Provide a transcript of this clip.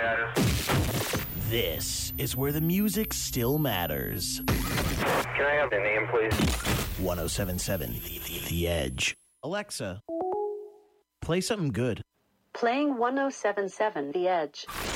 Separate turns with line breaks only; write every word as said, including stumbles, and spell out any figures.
This is where the music still matters.
Can I have the name, please?
one oh seven point seven The Edge. Alexa, play something good.
Playing one oh seven point seven The Edge.